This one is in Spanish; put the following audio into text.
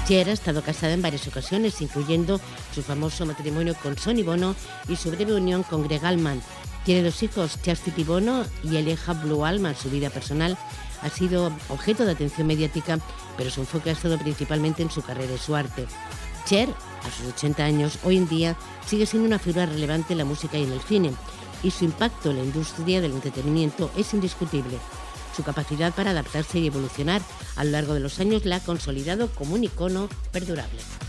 Cher ha estado casada en varias ocasiones, incluyendo su famoso matrimonio con Sonny Bono y su breve unión con Greg Allman. Tiene 2 hijos, Chastity Bono y el hija Blue Allman. Su vida personal ha sido objeto de atención mediática, pero su enfoque ha estado principalmente en su carrera y su arte. Cher, a sus 80 años, hoy en día sigue siendo una figura relevante en la música y en el cine, y su impacto en la industria del entretenimiento es indiscutible. Su capacidad para adaptarse y evolucionar a lo largo de los años la ha consolidado como un icono perdurable.